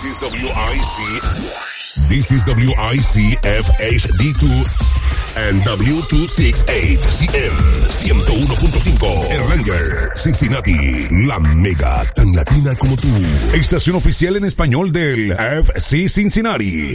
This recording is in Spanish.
This is WIC FHD2 and W268CM 101.5 Erlanger, Cincinnati, la mega tan latina como tú. Estación oficial en español del FC Cincinnati.